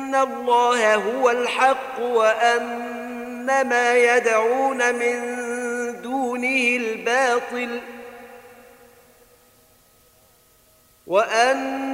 أن الله هو الحق وأن ما يدعون من دونه الباطل وأن